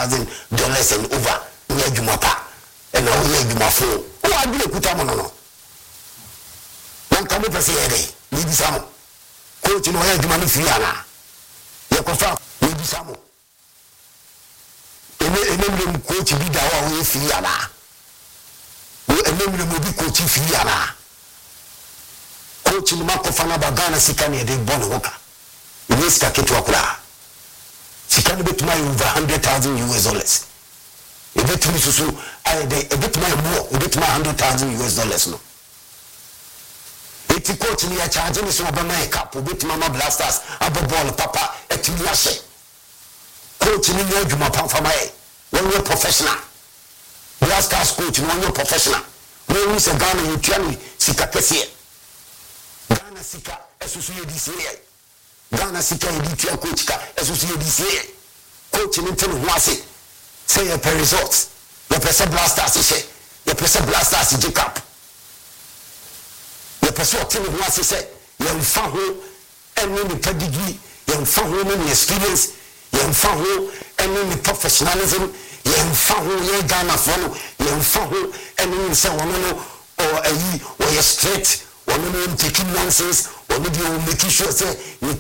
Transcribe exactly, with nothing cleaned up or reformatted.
thousand dollars and over near Jumapa and now near Jumafo. Who are you put on no? One come up and say, hey, maybe some coach in where you money free ana. You confirm, maybe some. And then coach be the way free ana. And then we be coach free ana. Coach in Marco Fanabagana Sikani, they born worker. In this Kaketwakura. She can bet my over one hundred thousand U S dollars. A bit me so I a bit my more, a bit my one hundred thousand U S dollars. No. It's a coach me a charge me so my cup, a bit mama blasters, a ball papa, a tilashe. Coach me no Juma Pamfama, one year professional. Blasters coach, one year professional. When we say Ghana, you tell me, Sika Kessie. Ghana Sika, S O C D C A. Ghana Sika Editia Coach, S O C D C A. Coach in Intel Wasi. Say a pair results. The person blasters, the person blasters, Jacob. The person team Wasi say, you found who and the pedigree, you found who in experience, you found who and in the professionalism, you found who you Ghana follow, you found who and in the or a or a straight, or taking nonsense, or maybe making sure say